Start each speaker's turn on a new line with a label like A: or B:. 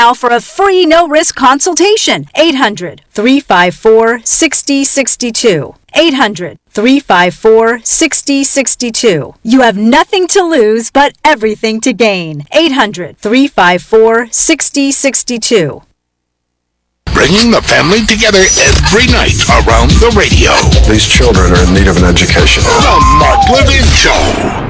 A: now for a free no-risk consultation. 800-354-6062. 800-354-6062. You have nothing to lose but everything to gain. 800-354-6062.
B: Bringing the family together every night around the radio.
C: These children are in need of an education.
B: The Mark Levin Show.